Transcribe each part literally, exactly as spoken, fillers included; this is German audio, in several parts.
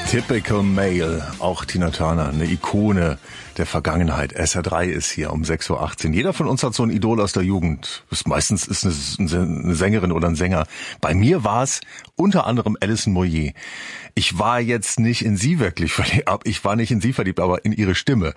Typical Male, auch Tina Turner, eine Ikone der Vergangenheit. S R drei ist hier um sechs Uhr achtzehn. Jeder von uns hat so ein Idol aus der Jugend. Das meistens ist eine Sängerin oder ein Sänger. Bei mir war es unter anderem Alison Moyet. Ich war jetzt nicht in sie wirklich verliebt, ich war nicht in sie verliebt, aber in ihre Stimme.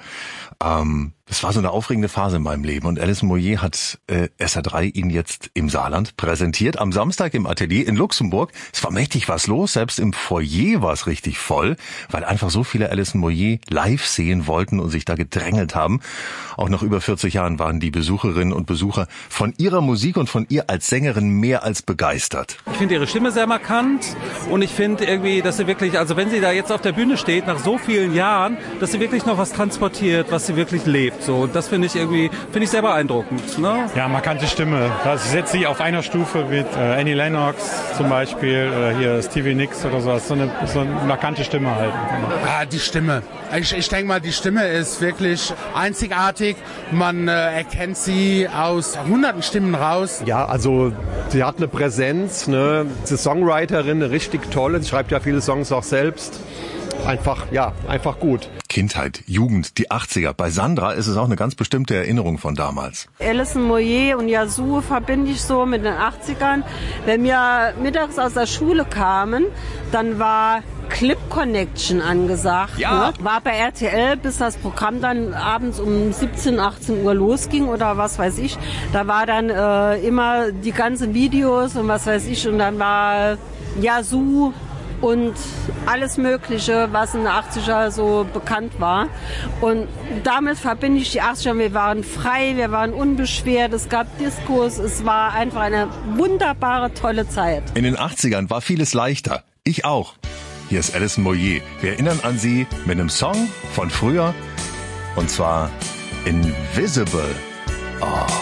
Ähm, das war so eine aufregende Phase in meinem Leben. Und Alison Moyet hat äh, S R drei ihn jetzt im Saarland präsentiert. Am Samstag im Atelier in Luxemburg. Es war mächtig was los. Selbst im Foyer war es richtig voll, weil einfach so viele Alison Moyet live sehen wollten und sich da gedrängelt haben. Auch nach über vierzig Jahren waren die Besucherinnen und Besucher von ihrer Musik und von ihr als Sängerin mehr als begeistert. Ich finde ihre Stimme sehr markant und ich finde irgendwie, dass sie wirklich, also wenn sie da jetzt auf der Bühne steht, nach so vielen Jahren, dass sie wirklich noch was transportiert, was sie wirklich lebt. So, und das finde ich irgendwie, finde ich sehr beeindruckend. Ne? Ja, markante Stimme. Das setzt sie auf einer Stufe mit äh, Annie Lennox zum Beispiel, oder hier Stevie Nicks oder sowas. So eine, so eine markante Stimme halt. Ah, die Stimme. Ich, ich denke mal, die Stimme ist wirklich einzigartig. Man äh, erkennt sie aus hunderten Stimmen raus. Ja, also sie hat eine Präsenz, ne? Sie ist Songwriterin, eine richtig tolle. Sie schreibt ja viele Songs auch selbst. Einfach, ja, einfach gut. Kindheit, Jugend, die achtziger. Bei Sandra ist es auch eine ganz bestimmte Erinnerung von damals. Alison Moyet und Yazoo verbinde ich so mit den achtzigern. Wenn wir mittags aus der Schule kamen, dann war Clip Connection angesagt. Ja. Ne? War bei R T L, bis das Programm dann abends um siebzehn, achtzehn Uhr losging oder was weiß ich. Da war dann äh, immer die ganzen Videos und was weiß ich. Und dann war Yazoo und alles Mögliche, was in den achtziger so bekannt war. Und damit verbinde ich die achtziger. Wir waren frei, wir waren unbeschwert, es gab Diskos, es war einfach eine wunderbare, tolle Zeit. In den achtzigern war vieles leichter. Ich auch. Hier ist Alison Moyet. Wir erinnern an sie mit einem Song von früher. Und zwar Invisible. Oh.